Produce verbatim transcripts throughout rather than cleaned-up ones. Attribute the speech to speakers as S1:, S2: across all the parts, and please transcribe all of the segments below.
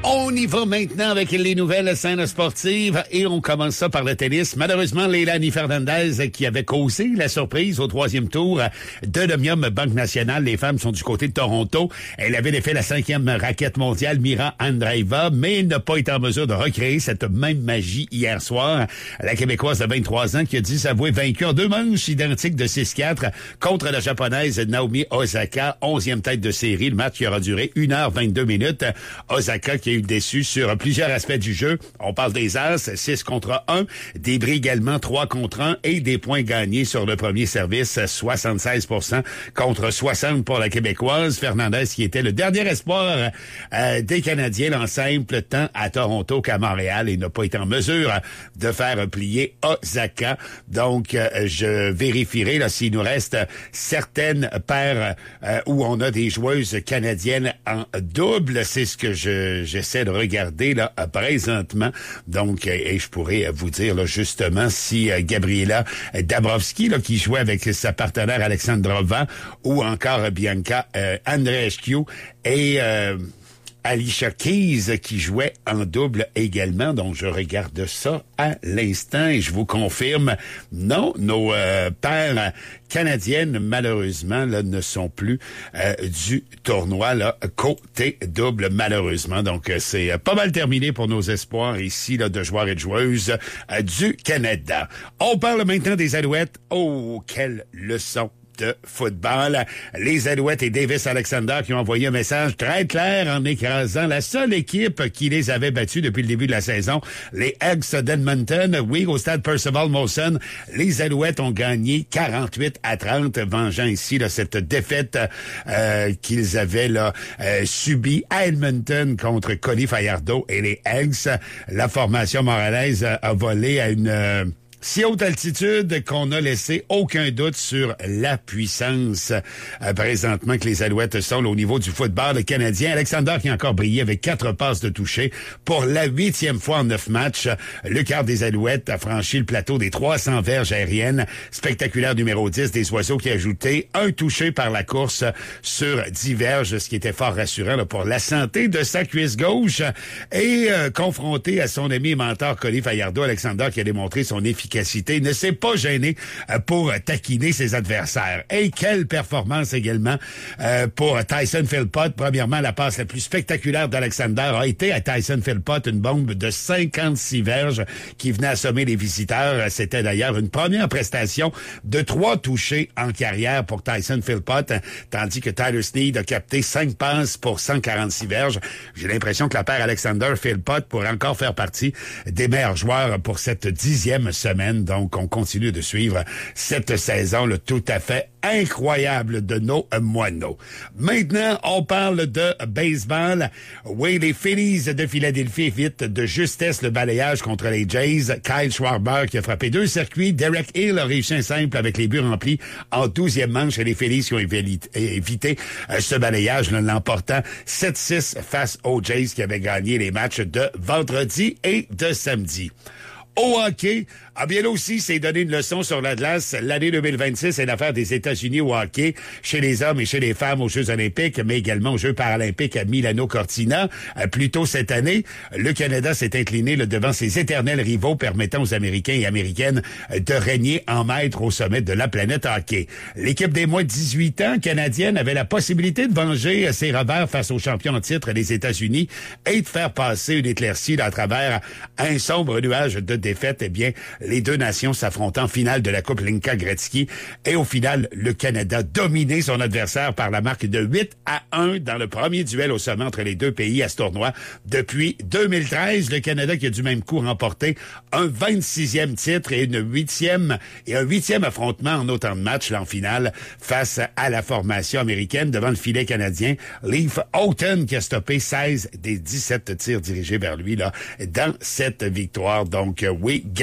S1: On y va maintenant avec les nouvelles scènes sportives et on commence ça par le tennis. Malheureusement, Leilani Fernandez qui avait causé la surprise au troisième tour de l'Omnium Banque Nationale. Les femmes sont du côté de Toronto. Elle avait défait la cinquième raquette mondiale, Mira Andreeva, mais n'a pas été en mesure de recréer cette même magie hier soir. La Québécoise de vingt-trois ans qui a dit s'avouer vaincue en deux manches identiques de six quatre contre la Japonaise Naomi Osaka, onzième tête de série. Le match qui aura duré une heure vingt-deux minutes. Osaka qui a eu déçu sur plusieurs aspects du jeu. On parle des As, six contre un, des bris également trois contre un et des points gagnés sur le premier service, soixante-seize pour cent contre soixante pour la Québécoise. Fernandez qui était le dernier espoir euh, des Canadiens en simple tant à Toronto qu'à Montréal et n'a pas été en mesure de faire plier Osaka. Donc, euh, je vérifierai là s'il nous reste certaines paires euh, où on a des joueuses canadiennes en double. C'est ce que je j'essaie de regarder là présentement. Donc, et je pourrais vous dire là, justement si euh, Gabriela Dabrowski là, qui jouait avec sa partenaire Alexandrova ou encore Bianca euh, Andreescu et euh, Alicia Keys qui jouait en double également. Donc, je regarde ça à l'instant et je vous confirme, non, nos euh, paires canadiennes, malheureusement, là, ne sont plus euh, du tournoi là côté double, malheureusement. Donc, euh, c'est euh, pas mal terminé pour nos espoirs ici là de joueurs et de joueuses euh, du Canada. On parle maintenant des Alouettes. Oh, quelle leçon de football. Les Alouettes et Davis Alexander qui ont envoyé un message très clair en écrasant la seule équipe qui les avait battus depuis le début de la saison, les Eggs d'Edmonton. Oui, au stade Percival Molson, les Alouettes ont gagné quarante-huit à trente, vengeant ici là, cette défaite euh, qu'ils avaient là euh, subie à Edmonton contre Cody Fajardo et les Eggs. La formation montréalaise a volé à une euh, si haute altitude qu'on a laissé aucun doute sur la puissance euh, présentement que les Alouettes sont au niveau du football canadien. Alexander qui a encore brillé avec quatre passes de toucher pour la huitième fois en neuf matchs. Le quart des Alouettes a franchi le plateau des trois cents verges aériennes. Spectaculaire numéro dix des Oiseaux qui a ajouté un touché par la course sur dix verges, ce qui était fort rassurant là, pour la santé de sa cuisse gauche. Et euh, confronté à son ami et mentor Cody Fajardo, Alexander qui a démontré son efficacité ne s'est pas gêné pour taquiner ses adversaires. Et quelle performance également euh, pour Tyson Philpott. Premièrement, la passe la plus spectaculaire d'Alexander a été à Tyson Philpott, une bombe de cinquante-six verges qui venait assommer les visiteurs. C'était d'ailleurs une première prestation de trois touchés en carrière pour Tyson Philpott, tandis que Tyler Snead a capté cinq passes pour cent quarante-six verges. J'ai l'impression que la paire Alexander Philpott pourrait encore faire partie des meilleurs joueurs pour cette dixième semaine. Donc, on continue de suivre cette saison là, tout à fait incroyable de nos moineaux. Maintenant, on parle de baseball. Oui, les Phillies de Philadelphie évitent de justesse le balayage contre les Jays. Kyle Schwarber qui a frappé deux circuits. Derek Hill a réussi un simple avec les buts remplis en douzième manche. Et les Phillies qui ont évité euh, ce balayage, là, l'emportant sept six face aux Jays qui avaient gagné les matchs de vendredi et de samedi. Au hockey, ah bien là aussi, c'est donné une leçon sur la glace. L'année deux mille vingt-six est l'affaire des États-Unis au hockey, chez les hommes et chez les femmes aux Jeux olympiques, mais également aux Jeux paralympiques à Milano-Cortina. Euh, plus tôt cette année, le Canada s'est incliné là, devant ses éternels rivaux, permettant aux Américains et Américaines euh, de régner en maître au sommet de la planète hockey. L'équipe des moins de dix-huit ans canadienne avait la possibilité de venger euh, ses revers face aux champions en titre des États-Unis et de faire passer une éclaircie là, à travers un sombre nuage de défaite. Eh bien, les deux nations s'affrontent en finale de la Coupe Linka Gretzky et au final, le Canada a dominé son adversaire par la marque de huit à un dans le premier duel au sommet entre les deux pays à ce tournoi. Depuis deux mille treize, le Canada qui a du même coup remporté un vingt-sixième titre et une huitième et un huitième affrontement en autant de matchs là, en finale face à la formation américaine devant le filet canadien. Leif Houghton qui a stoppé seize des dix-sept tirs dirigés vers lui là dans cette victoire. Donc, oui, gain important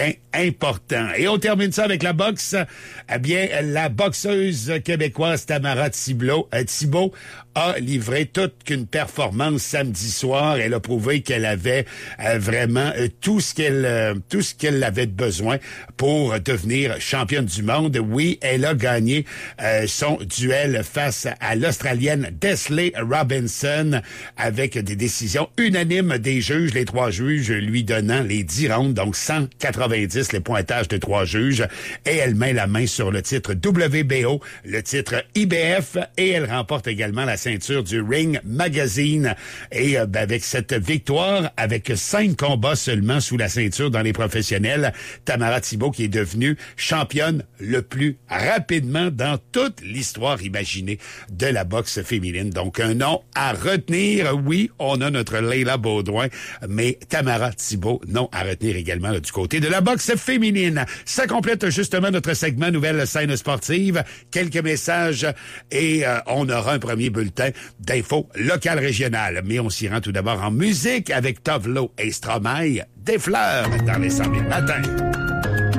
S1: important. Et on termine ça avec la boxe. Eh bien, la boxeuse québécoise Tamara Thibault, euh, Thibault a livré toute qu'une performance samedi soir. Elle a prouvé qu'elle avait euh, vraiment euh, tout ce qu'elle euh, tout ce qu'elle avait besoin pour devenir championne du monde. Oui, elle a gagné euh, son duel face à l'Australienne Desley Robinson avec des décisions unanimes des juges, les trois juges lui donnant les dix rounds, donc cent quatre-vingt-dix les pointages de trois juges. Et elle met la main sur le titre W B O, le titre I B F, et elle remporte également la ceinture du Ring Magazine. Et euh, ben, avec cette victoire, avec cinq combats seulement sous la ceinture dans les professionnels, Tamara Thibault qui est devenue championne le plus rapidement dans toute l'histoire imaginée de la boxe féminine. Donc un nom à retenir. Oui, on a notre Leila Baudouin, mais Tamara Thibault, nom à retenir également là, du côté de la boxe féminine. Ça complète justement notre segment Nouvelle scène sportive. Quelques messages et euh, on aura un premier bulletin d'infos locales régionales. Mais on s'y rend tout d'abord en musique avec Tovlo et Stromae, Des fleurs dans les cent mille matins.